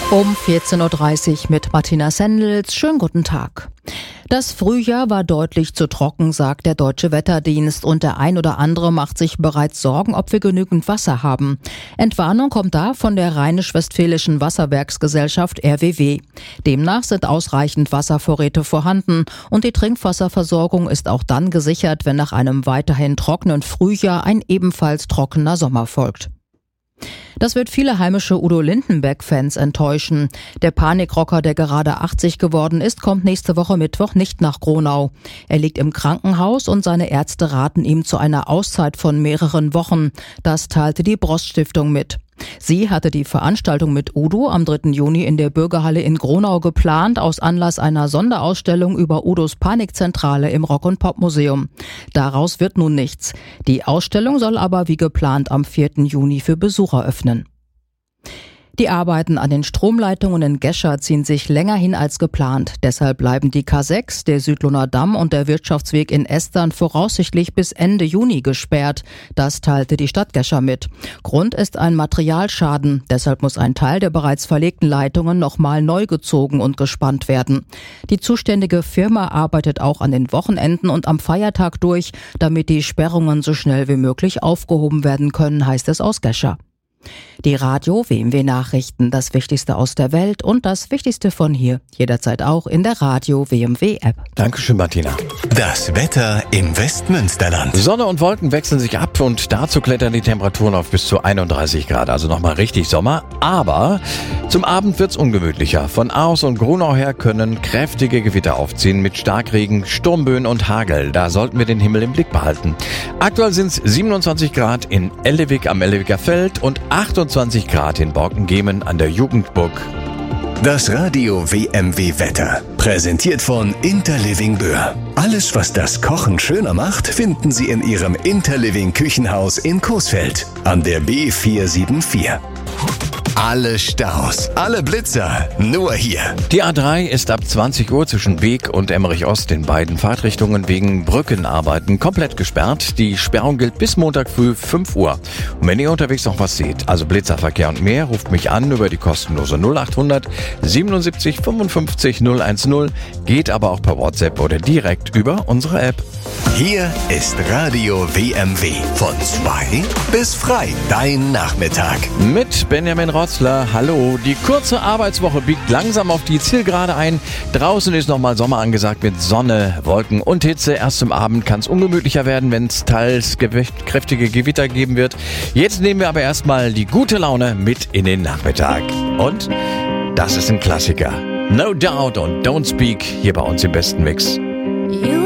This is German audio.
Um 14.30 Uhr mit Martina Sendels. Schönen guten Tag. Das Frühjahr war deutlich zu trocken, sagt der Deutsche Wetterdienst, und der ein oder andere macht sich bereits Sorgen, ob wir genügend Wasser haben. Entwarnung kommt da von der Rheinisch-Westfälischen Wasserwerksgesellschaft RWW. Demnach sind ausreichend Wasservorräte vorhanden und die Trinkwasserversorgung ist auch dann gesichert, wenn nach einem weiterhin trockenen Frühjahr ein ebenfalls trockener Sommer folgt. Das wird viele heimische Udo Lindenberg-Fans enttäuschen. Der Panikrocker, der gerade 80 geworden ist, kommt nächste Woche Mittwoch nicht nach Gronau. Er liegt im Krankenhaus und seine Ärzte raten ihm zu einer Auszeit von mehreren Wochen. Das teilte die Brost-Stiftung mit. Sie hatte die Veranstaltung mit Udo am 3. Juni in der Bürgerhalle in Gronau geplant, aus Anlass einer Sonderausstellung über Udos Panikzentrale im Rock- und Popmuseum. Daraus wird nun nichts. Die Ausstellung soll aber wie geplant am 4. Juni für Besucher öffnen. Die Arbeiten an den Stromleitungen in Gescher ziehen sich länger hin als geplant. Deshalb bleiben die K6, der Südlohner Damm und der Wirtschaftsweg in Estern voraussichtlich bis Ende Juni gesperrt. Das teilte die Stadt Gescher mit. Grund ist ein Materialschaden. Deshalb muss ein Teil der bereits verlegten Leitungen nochmal neu gezogen und gespannt werden. Die zuständige Firma arbeitet auch an den Wochenenden und am Feiertag durch, damit die Sperrungen so schnell wie möglich aufgehoben werden können, heißt es aus Gescher. Die Radio-WMW Nachrichten, das Wichtigste aus der Welt und das Wichtigste von hier. Jederzeit auch in der Radio-WMW-App. Dankeschön, Martina. Das Wetter im Westmünsterland. Sonne und Wolken wechseln sich ab und dazu klettern die Temperaturen auf bis zu 31 Grad. Also nochmal richtig Sommer. Aber zum Abend wird's ungemütlicher. Von Aarhus und Gronau her können kräftige Gewitter aufziehen mit Starkregen, Sturmböen und Hagel. Da sollten wir den Himmel im Blick behalten. Aktuell sind's 27 Grad in Ellewig am Ellewiger Feld und 28 Grad in Borkengemen an der Jugendburg. Das Radio WMW Wetter. Präsentiert von Interliving Böhr. Alles, was das Kochen schöner macht, finden Sie in Ihrem Interliving Küchenhaus in Coesfeld an der B474. Alle Staus, alle Blitzer, nur hier. Die A3 ist ab 20 Uhr zwischen Beek und Emmerich-Ost in beiden Fahrtrichtungen wegen Brückenarbeiten komplett gesperrt. Die Sperrung gilt bis Montag früh 5 Uhr. Und wenn ihr unterwegs noch was seht, also Blitzerverkehr und mehr, ruft mich an über die kostenlose 0800 77 55 010, geht aber auch per WhatsApp oder direkt über unsere App. Hier ist Radio WMW. Von 2 bis frei. Dein Nachmittag. Mit Benjamin Rotzler. Hallo. Die kurze Arbeitswoche biegt langsam auf die Zielgerade ein. Draußen ist nochmal Sommer angesagt mit Sonne, Wolken und Hitze. Erst zum Abend kann es ungemütlicher werden, wenn es teils kräftige Gewitter geben wird. Jetzt nehmen wir aber erstmal die gute Laune mit in den Nachmittag. Und das ist ein Klassiker. No Doubt und Don't Speak hier bei uns im besten Mix.